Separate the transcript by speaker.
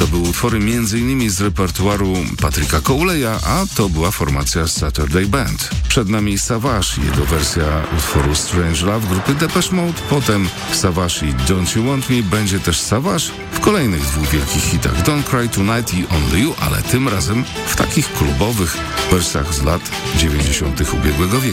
Speaker 1: To były utwory m.in. z repertuaru Patricka Cowley'a, a to była formacja Saturday Band. Przed nami Savage, jego wersja utworu Strange Love grupy Depeche Mode, potem Savage i Don't You Want Me, będzie też Savage w kolejnych dwóch wielkich hitach Don't Cry Tonight i Only You, ale tym razem w takich klubowych wersjach z lat 90. ubiegłego wieku.